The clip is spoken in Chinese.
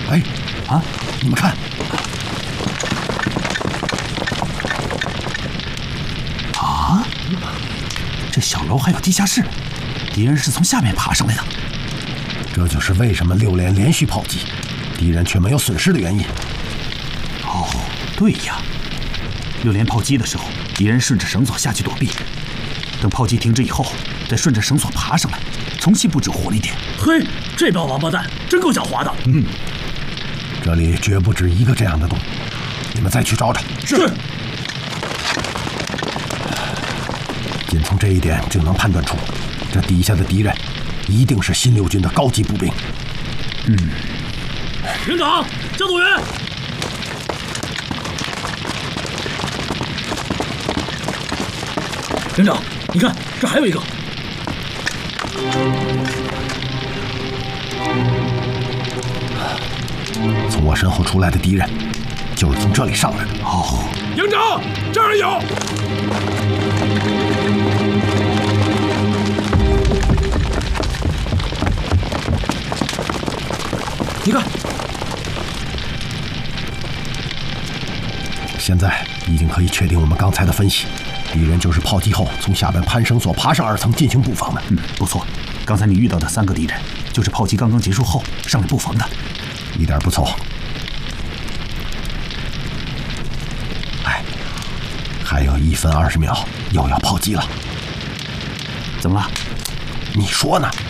哎，啊，你们看， 啊，这小楼还有地下室，敌人是从下面爬上来的。 这就是为什么6连连续炮击，敌人却没有损失的原因。 哦，对呀，6连炮击的时候，敌人顺着绳索下去躲避，等炮击停止以后，再顺着绳索爬上来，重新布置火力点。 嘿，这帮王八蛋真够狡猾的。 这里绝不止一个这样的洞，你们再去找找。 是。 仅从这一点就能判断出，这底下的敌人一定是新6军的高级步兵。 营长，教导员。营长，你看，这还有一个。 从我身后出来的敌人，就是从这里上来的。 哦， 营长，这儿有。你看， 现在已经可以确定我们刚才的分析，敌人就是炮击后从下边攀绳索爬上2层进行布防的。 不错，刚才你遇到的3个敌人，就是炮击刚刚结束后上来布防的。 一点不错。哎，还有1分20秒又要炮击了， 怎么了？ 你说呢？